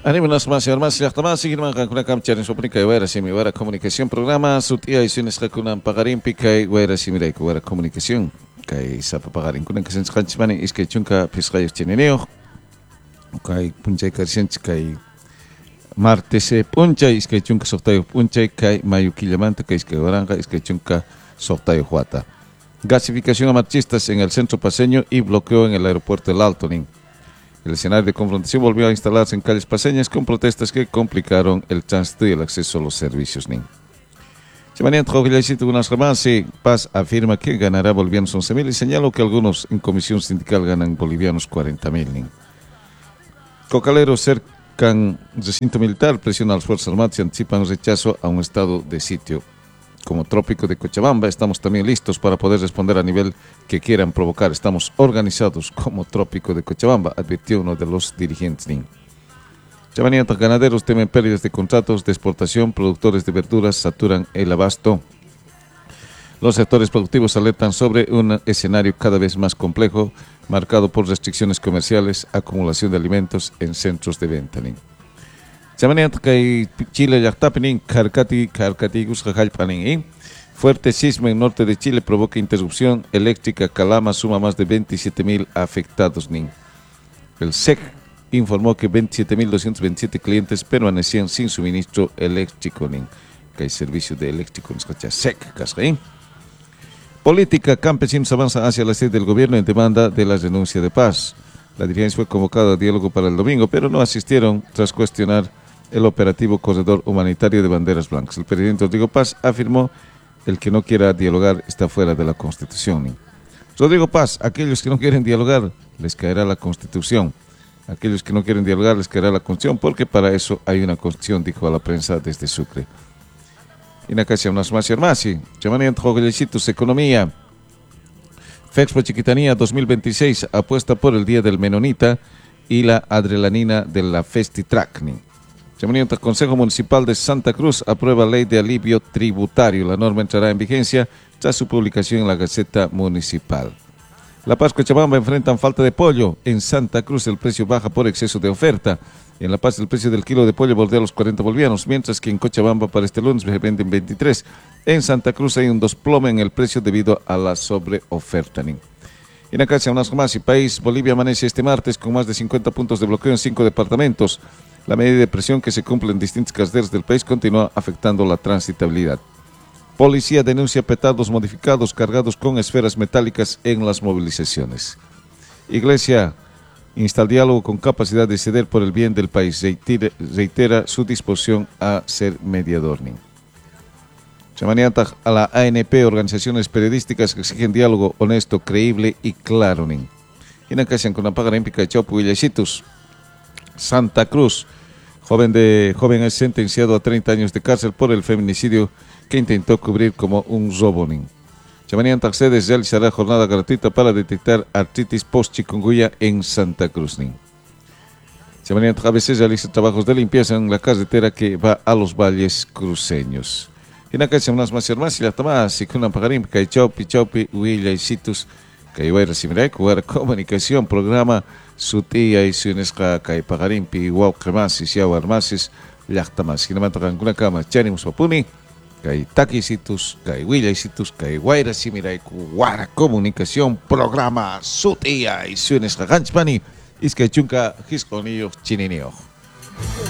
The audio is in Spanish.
Animas más y armas y hasta más siguen con camchar en su prica y vera si mi vera comunicación programa su tía y sin escacunan pagarín pica y vera si mira y vera comunicación que sapa pagarín con que se ensanchmani es que chunca piscayos chineneo que puncha carciench que martes puncha es que chunca sortayo puncha que mayo quilamante que es que oranga es que chunca sortayo juata gasificación a marchistas en el centro paseño y bloqueo en el aeropuerto del Altonin. El escenario de confrontación volvió a instalarse en calles paseñas con protestas que complicaron el tránsito y el acceso a los servicios. Paz afirma que ganará bolivianos 11.000 y señaló que algunos en comisión sindical ganan bolivianos 40.000. Cocaleros cercan recinto militar, presionan a las Fuerzas Armadas y anticipan rechazo a un estado de sitio. Como Trópico de Cochabamba, estamos también listos para poder responder a nivel que quieran provocar. Estamos organizados como Trópico de Cochabamba, advirtió uno de los dirigentes. Ganaderos temen pérdidas de contratos de exportación, productores de verduras saturan el abasto. Los sectores productivos alertan sobre un escenario cada vez más complejo, marcado por restricciones comerciales, acumulación de alimentos en centros de venta. Chile yactapenin carcati fuerte sismo en norte de Chile provoca interrupción eléctrica. Calama suma más de 27.000 afectados. El SEC informó que 27.227 clientes permanecían sin suministro eléctrico. Que hay servicio de eléctrico en SEC. Política, campesinos avanzan hacia la sede del gobierno en demanda de la renuncia de Paz. La dirigencia fue convocada a diálogo para el domingo, pero no asistieron tras cuestionar el operativo corredor humanitario de banderas blancas. El presidente Rodrigo Paz afirmó: el que no quiera dialogar está fuera de la Constitución. Rodrigo Paz: aquellos que no quieren dialogar les caerá la Constitución. Aquellos que no quieren dialogar les caerá la Constitución, porque para eso hay una Constitución, dijo a la prensa desde Sucre. Y en acá se unas más y armasi. Economía. Fexpo Chiquitanía 2026 apuesta por el Día del Menonita y la adrenalina de la Festitrack. El Consejo Municipal de Santa Cruz aprueba ley de alivio tributario. La norma entrará en vigencia tras su publicación en la Gaceta Municipal. La Paz Cochabamba enfrentan falta de pollo. En Santa Cruz el precio baja por exceso de oferta. En La Paz el precio del kilo de pollo bordea los 40 bolivianos, mientras que en Cochabamba para este lunes se venden 23. En Santa Cruz hay un desplome en el precio debido a la sobreoferta. En acá se unas más y país, Bolivia amanece este martes con más de 50 puntos de bloqueo en 5 departamentos. La medida de presión que se cumple en distintas carreteras del país continúa afectando la transitabilidad. Policía denuncia petardos modificados cargados con esferas metálicas en las movilizaciones. Iglesia insta el diálogo con capacidad de ceder por el bien del país. Reitera su disposición a ser mediador. Se maniata a la ANP, organizaciones periodísticas que exigen diálogo honesto, creíble y claro. Y en acá se encuentra en Pica de Chopo y Santa Cruz, joven es sentenciado a 30 años de cárcel por el feminicidio que intentó cubrir como un robo. Chamanian Taxedes realizará jornada gratuita para detectar artritis post-chikungunya en Santa Cruz. Chamanian a veces realiza trabajos de limpieza en la carretera que va a los valles cruceños. En acá se unas más y más y la tomás y con una pagarín que chaupi huilla y situs que iba a recibir jugar comunicación programa su tía y su nesca que pagarín pi guau cremas y siau armasis llactamas. Y no me tocan una cama chanimos papuni que taquisitus que huilla y situs que guaira simirai guara comunicación programa su tía y su nesca ganchpani es que chunca hisconillo chininio.